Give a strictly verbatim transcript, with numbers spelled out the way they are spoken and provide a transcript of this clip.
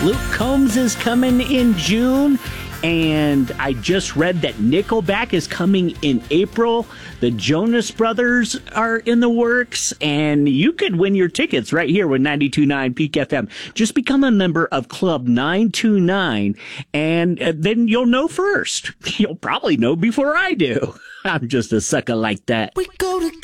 Luke Combs is coming in June. And I just read that Nickelback is coming in April. The Jonas Brothers are in the works. And you could win your tickets right here with ninety-two point nine Peak F M. Just become a member of Club nine two nine, and then you'll know first. You'll probably know before I do. I'm just a sucker like that. We go to